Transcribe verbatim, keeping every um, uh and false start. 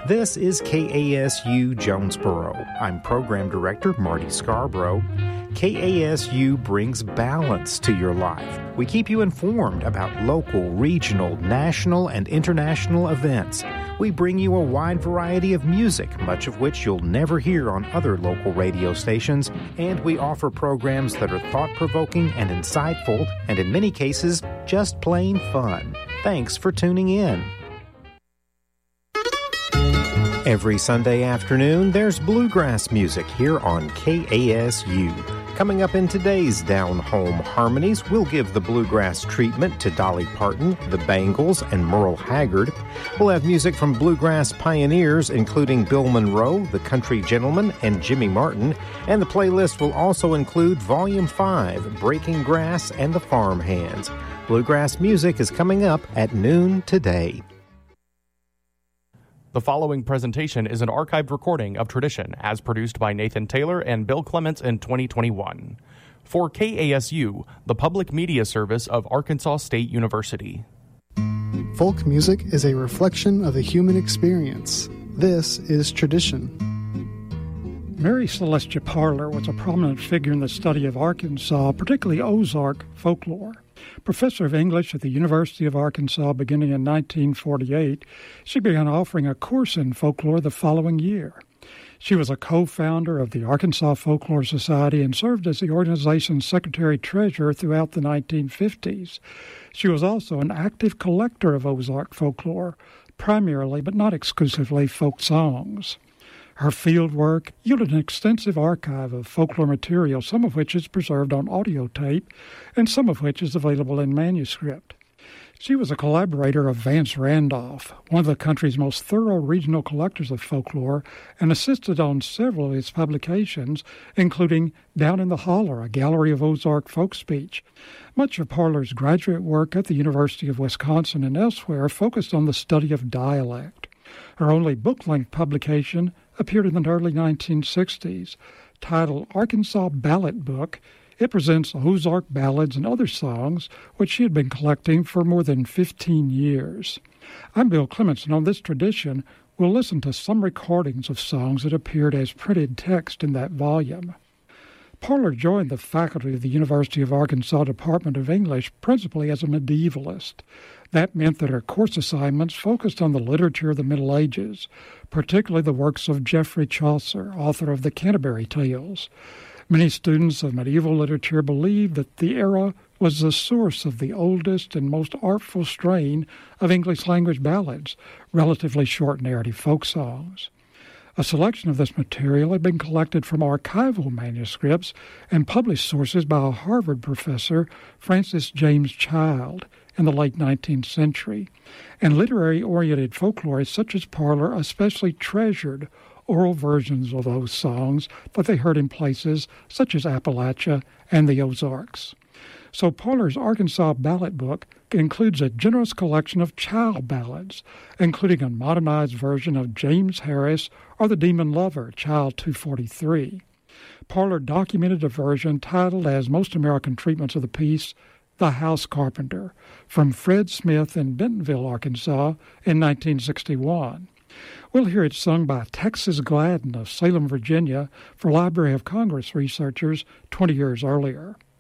This is K A S U Jonesboro. I'm Program Director Marty Scarborough. K A S U brings balance to your life. We keep you informed about local, regional, national, and international events. We bring you a wide variety of music, much of which you'll never hear on other local radio stations, and we offer programs that are thought-provoking and insightful, and in many cases, just plain fun. Thanks for tuning in. Every Sunday afternoon, there's bluegrass music here on K A S U. Coming up in today's Down Home Harmonies, we'll give the bluegrass treatment to Dolly Parton, the Bangles, and Merle Haggard. We'll have music from bluegrass pioneers, including Bill Monroe, the Country Gentleman, and Jimmy Martin. And the playlist will also include Volume five, Breaking Grass, and the Farm Hands. Bluegrass music is coming up at noon today. The following presentation is an archived recording of Tradition as produced by Nathan Taylor and Bill Clements in twenty twenty-one. For K A S U, the public media service of Arkansas State University. Folk music is a reflection of the human experience. This is Tradition. Mary Celestia Parler was a prominent figure in the study of Arkansas, particularly Ozark folklore. Professor of English at the University of Arkansas beginning in nineteen forty-eight, she began offering a course in folklore the following year. She was a co-founder of the Arkansas Folklore Society and served as the organization's secretary-treasurer throughout the nineteen fifties. She was also an active collector of Ozark folklore, primarily but not exclusively folk songs. Her field work yielded an extensive archive of folklore material, some of which is preserved on audio tape and some of which is available in manuscript. She was a collaborator of Vance Randolph, one of the country's most thorough regional collectors of folklore, and assisted on several of his publications, including Down in the Holler, a gallery of Ozark folk speech. Much of Parler's graduate work at the University of Wisconsin and elsewhere focused on the study of dialect. Her only book-length publication appeared in the early nineteen sixties. Titled Arkansas Ballad Book, it presents Ozark ballads and other songs which she had been collecting for more than fifteen years. I'm Bill Clements, and on this tradition, we'll listen to some recordings of songs that appeared as printed text in that volume. Parler joined the faculty of the University of Arkansas Department of English principally as a medievalist. That meant that her course assignments focused on the literature of the Middle Ages, particularly the works of Geoffrey Chaucer, author of the Canterbury Tales. Many students of medieval literature believed that the era was the source of the oldest and most artful strain of English-language ballads, relatively short narrative folk songs. A selection of this material had been collected from archival manuscripts and published sources by a Harvard professor, Francis James Child, in the late nineteenth century, and literary-oriented folklorists such as Parler especially treasured oral versions of those songs that they heard in places such as Appalachia and the Ozarks. So Parler's Arkansas Ballad Book includes a generous collection of child ballads, including a modernized version of James Harris or The Demon Lover, Child two forty-three. Parler documented a version titled, as most American treatments of the piece, The House Carpenter, from Fred Smith in Bentonville, Arkansas, in nineteen sixty-one. We'll hear it sung by Texas Gladden of Salem, Virginia, for Library of Congress researchers twenty years earlier.